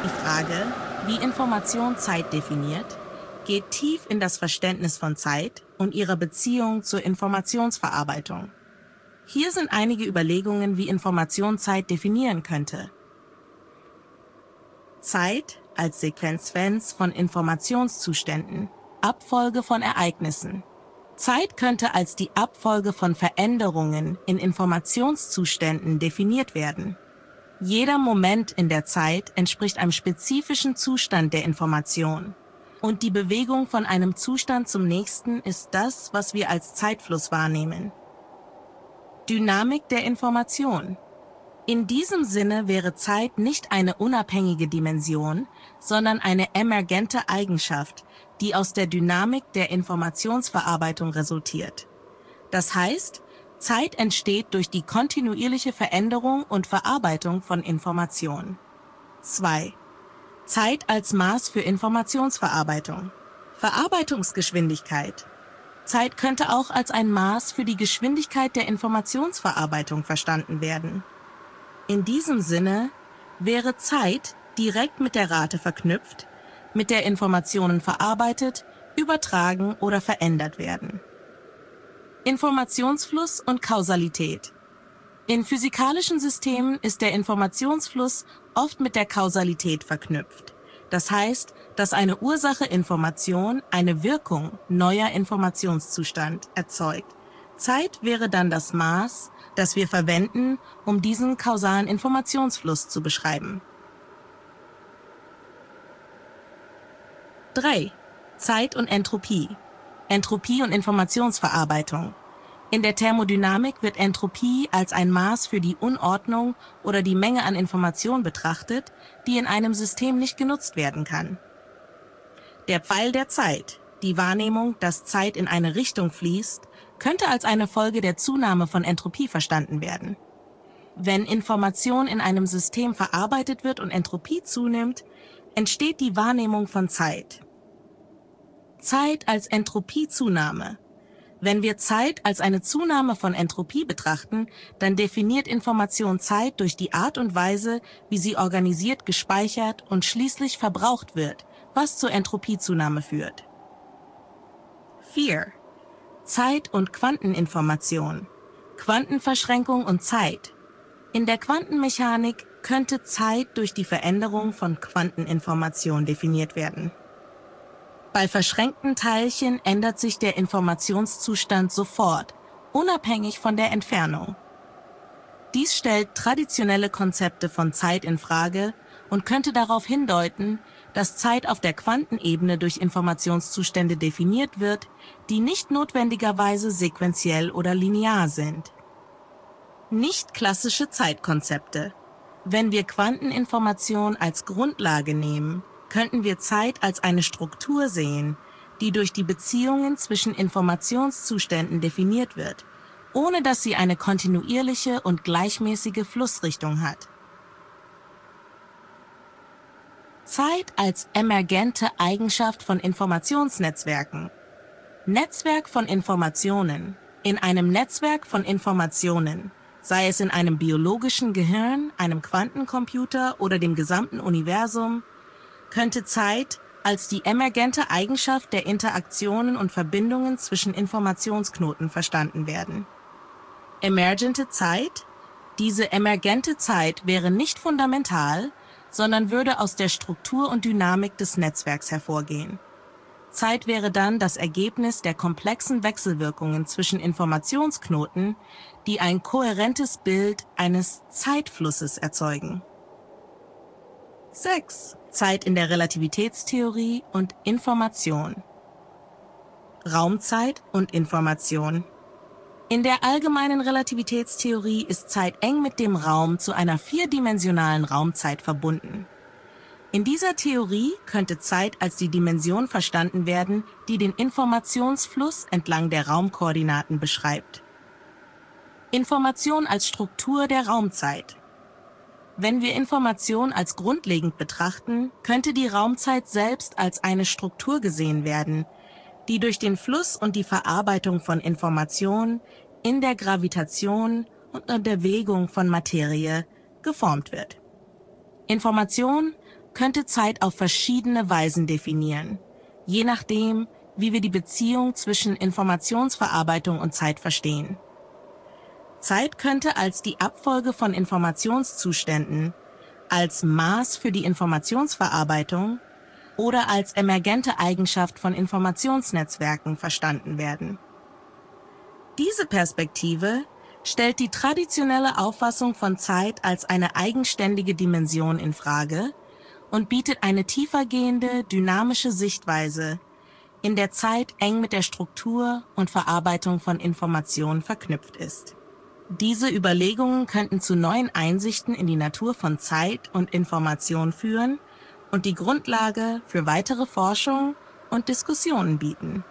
Die Frage, wie Information Zeit definiert, geht tief in das Verständnis von Zeit und ihrer Beziehung zur Informationsverarbeitung. Hier sind einige Überlegungen, wie Information Zeit definieren könnte. Zeit als Sequenz von Informationszuständen, Abfolge von Ereignissen. Zeit könnte als die Abfolge von Veränderungen in Informationszuständen definiert werden. Jeder Moment in der Zeit entspricht einem spezifischen Zustand der Information. Und die Bewegung von einem Zustand zum nächsten ist das, was wir als Zeitfluss wahrnehmen. Dynamik der Information. In diesem Sinne wäre Zeit nicht eine unabhängige Dimension, sondern eine emergente Eigenschaft, die aus der Dynamik der Informationsverarbeitung resultiert. Das heißt, Zeit entsteht durch die kontinuierliche Veränderung und Verarbeitung von Informationen. 2. Zeit als Maß für Informationsverarbeitung. Verarbeitungsgeschwindigkeit. Zeit könnte auch als ein Maß für die Geschwindigkeit der Informationsverarbeitung verstanden werden. In diesem Sinne wäre Zeit direkt mit der Rate verknüpft, mit der Informationen verarbeitet, übertragen oder verändert werden. Informationsfluss und Kausalität. In physikalischen Systemen ist der Informationsfluss oft mit der Kausalität verknüpft. Das heißt, dass eine Ursache Information eine Wirkung neuer Informationszustand erzeugt. Zeit wäre dann das Maß, das wir verwenden, um diesen kausalen Informationsfluss zu beschreiben. 3. Zeit und Entropie. Entropie und Informationsverarbeitung. In der Thermodynamik wird Entropie als ein Maß für die Unordnung oder die Menge an Information betrachtet, die in einem System nicht genutzt werden kann. Der Pfeil der Zeit, die Wahrnehmung, dass Zeit in eine Richtung fließt, könnte als eine Folge der Zunahme von Entropie verstanden werden. Wenn Information in einem System verarbeitet wird und Entropie zunimmt, entsteht die Wahrnehmung von Zeit. Zeit als Entropiezunahme. Wenn wir Zeit als eine Zunahme von Entropie betrachten, dann definiert Information Zeit durch die Art und Weise, wie sie organisiert, gespeichert und schließlich verbraucht wird, was zur Entropiezunahme führt. 4. Zeit und Quanteninformation. Quantenverschränkung und Zeit. In der Quantenmechanik könnte Zeit durch die Veränderung von Quanteninformation definiert werden. Bei verschränkten Teilchen ändert sich der Informationszustand sofort, unabhängig von der Entfernung. Dies stellt traditionelle Konzepte von Zeit in Frage und könnte darauf hindeuten, dass Zeit auf der Quantenebene durch Informationszustände definiert wird, die nicht notwendigerweise sequenziell oder linear sind. Nicht klassische Zeitkonzepte. Wenn wir Quanteninformation als Grundlage nehmen, könnten wir Zeit als eine Struktur sehen, die durch die Beziehungen zwischen Informationszuständen definiert wird, ohne dass sie eine kontinuierliche und gleichmäßige Flussrichtung hat. Zeit als emergente Eigenschaft von Informationsnetzwerken. Netzwerk von Informationen. In einem Netzwerk von Informationen, sei es in einem biologischen Gehirn, einem Quantencomputer oder dem gesamten Universum, könnte Zeit als die emergente Eigenschaft der Interaktionen und Verbindungen zwischen Informationsknoten verstanden werden. Emergente Zeit? Diese emergente Zeit wäre nicht fundamental, sondern würde aus der Struktur und Dynamik des Netzwerks hervorgehen. Zeit wäre dann das Ergebnis der komplexen Wechselwirkungen zwischen Informationsknoten, die ein kohärentes Bild eines Zeitflusses erzeugen. 6. Zeit in der Relativitätstheorie und Information. Raumzeit und Information. In der allgemeinen Relativitätstheorie ist Zeit eng mit dem Raum zu einer vierdimensionalen Raumzeit verbunden. In dieser Theorie könnte Zeit als die Dimension verstanden werden, die den Informationsfluss entlang der Raumkoordinaten beschreibt. Information als Struktur der Raumzeit. Wenn wir Information als grundlegend betrachten, könnte die Raumzeit selbst als eine Struktur gesehen werden, die durch den Fluss und die Verarbeitung von Information in der Gravitation und der Bewegung von Materie geformt wird. Information könnte Zeit auf verschiedene Weisen definieren, je nachdem, wie wir die Beziehung zwischen Informationsverarbeitung und Zeit verstehen. Zeit könnte als die Abfolge von Informationszuständen, als Maß für die Informationsverarbeitung oder als emergente Eigenschaft von Informationsnetzwerken verstanden werden. Diese Perspektive stellt die traditionelle Auffassung von Zeit als eine eigenständige Dimension in Frage und bietet eine tiefergehende, dynamische Sichtweise, in der Zeit eng mit der Struktur und Verarbeitung von Informationen verknüpft ist. Diese Überlegungen könnten zu neuen Einsichten in die Natur von Zeit und Information führen und die Grundlage für weitere Forschung und Diskussionen bieten.